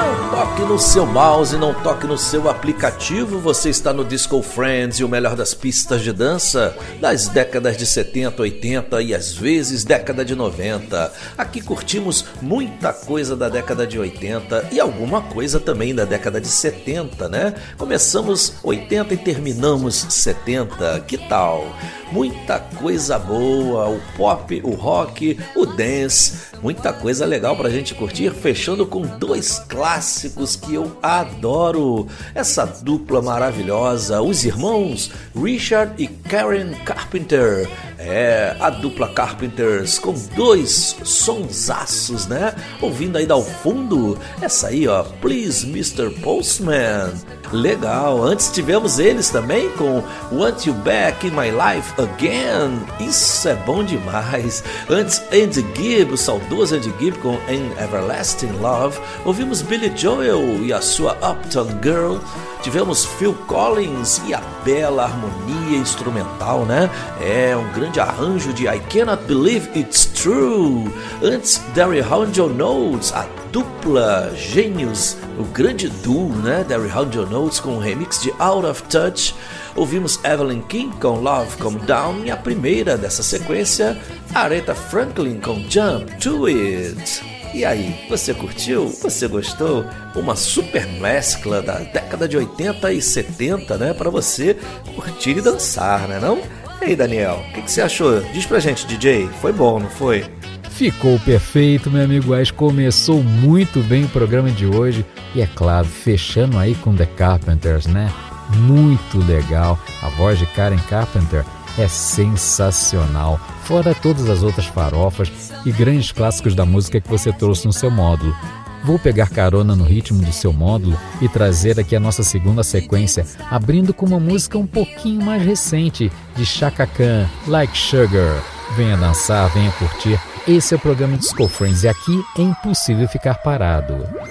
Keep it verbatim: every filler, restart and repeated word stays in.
Não toque no seu mouse, não toque no seu aplicativo. Você está no Disco Friends e o melhor das pistas de dança das décadas de setenta, oitenta e às vezes década de noventa. Aqui curtimos muita coisa da década de oitenta e alguma coisa também da década de setenta, né? Começamos oitenta e terminamos setenta. Que tal? Muita coisa boa, o pop, o rock, o dance, muita coisa legal pra gente curtir, fechando com dois clássicos que eu adoro. Essa dupla maravilhosa, os irmãos Richard e Karen Carpenter. É, a dupla Carpenters com dois sonsaços, né? Ouvindo aí ao fundo, essa aí, ó, Please mister Postman. Legal, antes tivemos eles também com Want You Back in My Life Again. Isso é bom demais. Antes, Andy Gibb, o saudoso Andy Gibb com An Everlasting Love. Ouvimos Billy Joel e a sua Uptown Girl. Tivemos Phil Collins e a bela harmonia instrumental, né? É um grande arranjo de I Cannot Believe It's True. Antes, Darryl Notes, a dupla gênios, o grande duo, né? Darryl Notes com um remix de Out of Touch. Ouvimos Evelyn King com Love Come Down e a primeira dessa sequência, Aretha Franklin com Jump to It. E aí, você curtiu? Você gostou? Uma super mescla da década de oitenta e setenta, né? Para você curtir e dançar, né não? E aí, Daniel, o que, que você achou? Diz pra gente, D J, foi bom, não foi? Ficou perfeito, meu amigo Wes. Começou muito bem o programa de hoje. E é claro, fechando aí com The Carpenters, né? Muito legal. A voz de Karen Carpenter é sensacional. Fora todas as outras farofas e grandes clássicos da música que você trouxe no seu módulo. Vou pegar carona no ritmo do seu módulo e trazer aqui a nossa segunda sequência, abrindo com uma música um pouquinho mais recente, de Chaka Khan, Like Sugar. Venha dançar, venha curtir. Esse é o programa Disco Friends e aqui é impossível ficar parado.